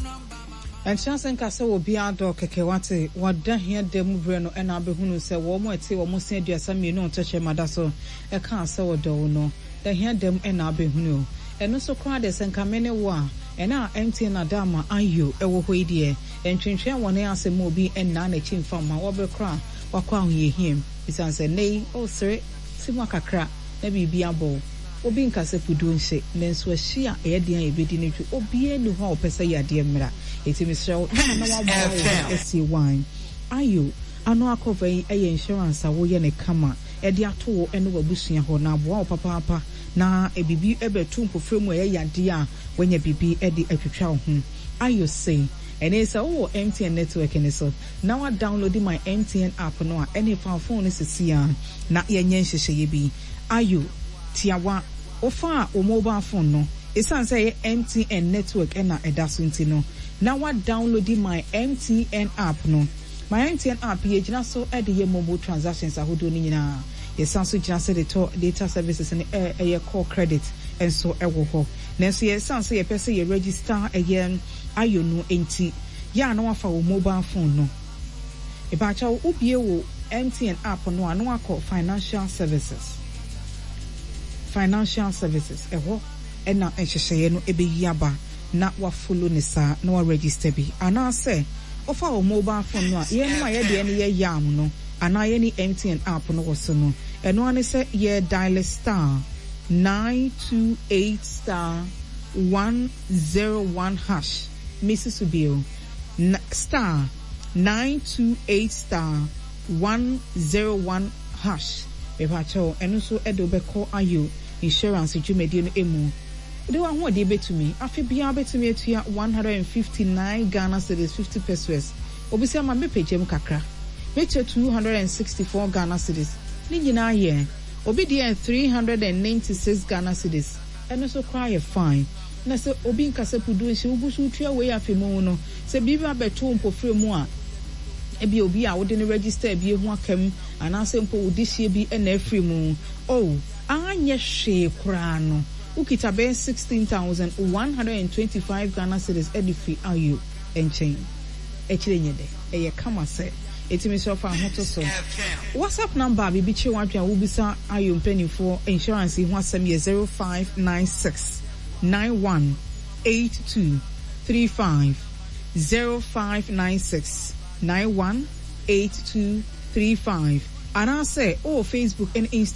And chance and Cassa will be our dog, Kekewate, what done here, Demu Breno, and Abehunu said, Womo, tea, or Monsieur Diasami, no touch a madasso, a can't so a no. They hear them and Abehunu. And also crowders and Kamene wa, and now empty and Adama, ayu, ewo dear, and Chinchan one answer mobi and nane chin from my wobble crown, or crown ye him. It's answer, nay, oh, sir, Simaka crack, maybe be a bow. Obi nkase pudu nse nenso ahia eyedin ebedi ne twi obi enu ho opese yade mra etimisrew na wa esi wine ayo ano akova yi eye insurance a wo ye ne kama ede ato ene wabusua ho na aboa papa na ebibi ebetu mpofremu eye yade a wanya bibi ede atwitwa ho ayo say ene say oh MTN network ne so now I download my MTN app no a ene phone ne sisia na ye nyenhyehyeye bi ayo tiawa ofa o mobile phone no esan say MTN network na edaso no now I download my MTN app no my MTN app ye gina so e de mobile transactions ahodo ni nyina yesan so gina say the data services and e call credit and so e wo ho nanso yesan say ye pese ye register again ayo no enti ya na wafa o mobile phone no e ba cha obie wo MTN app no anu akọ financial services eho ena ehyehyeye no ebeyaba na wa follow ne sa na wa register bi ana say ofa o mobile phone no a ye no aye de ne ye yam no ana ye ni MTN app no woso no eno ane say ye dial star 928 star 101 hash Mrs. Ubio star 928 star 101 hash ebacho eno so edo beko ayo insurance jumedi no emu de wa ho de betumi afi bia betumi etua 159 Ghana cedis 50 pesos obisi ama me pagem kakra meche 264 Ghana cedis ni nyina ye obi de 396 Ghana cedis eno so cry fine na se obi nkase pudu nsi ugusu tua we afi mu no se bibi abeto mpofre mu a ebi obi a wode ne register bi ehu akam anase mpo wodihie bi na afri mu oh anye hwe kura no ukita be 16,125 Ghana cedis edifi ayu enchen echire nyede eye kama se etimi so fa hoto so WhatsApp number bibi chi wadwa wobisa ayu mpanifo insurance hu asem ye 0596 918235 0596 918235 and I say Facebook and Instagram